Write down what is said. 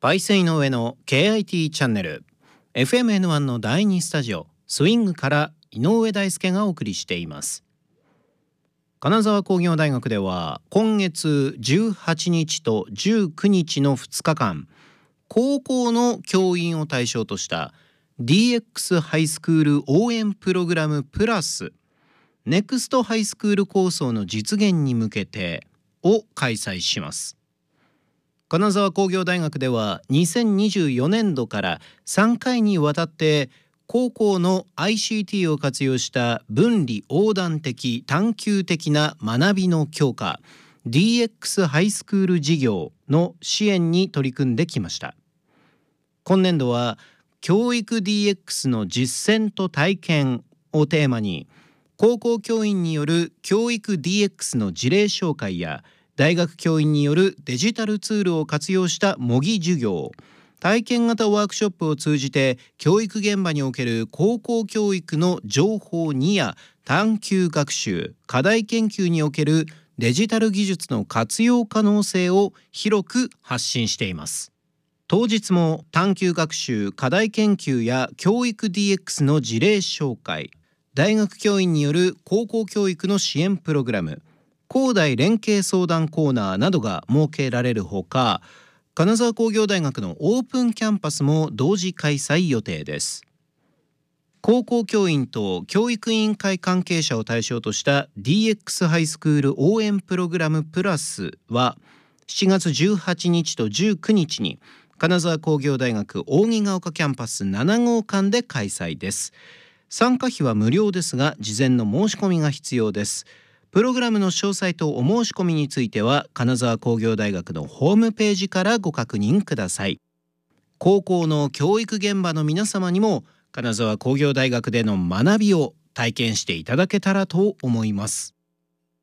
パイセイの上の KIT チャンネル FMN1 の第2スタジオスイングから井上大輔がお送りしています。金沢工業大学では今月18日と19日の2日間、高校の教員を対象とした DX ハイスクール応援プログラムプラスネクストハイスクール構想の実現に向けてを開催します。金沢工業大学では2024年度から3回にわたって高校の ICT を活用した分離横断的探究的な学びの強化 DX ハイスクール事業の支援に取り組んできました。今年度は教育 DX の実践と体験をテーマに高校教員による教育 DX の事例紹介や大学教員によるデジタルツールを活用した模擬授業、体験型ワークショップを通じて教育現場における高校教育の情報にや探究学習、課題研究におけるデジタル技術の活用可能性を広く発信しています。当日も探究学習、課題研究や教育 DX の事例紹介、大学教員による高校教育の支援プログラム、高大連携相談コーナーなどが設けられるほか、金沢工業大学のオープンキャンパスも同時開催予定です。高校教員と教育委員会関係者を対象とした DX ハイスクール応援プログラムプラスは7月18日と19日に金沢工業大学扇ヶ丘キャンパス7号館で開催です。参加費は無料ですが事前の申し込みが必要です。プログラムの詳細とお申し込みについては金沢工業大学のホームページからご確認ください。高校の教育現場の皆様にも金沢工業大学での学びを体験していただけたらと思います。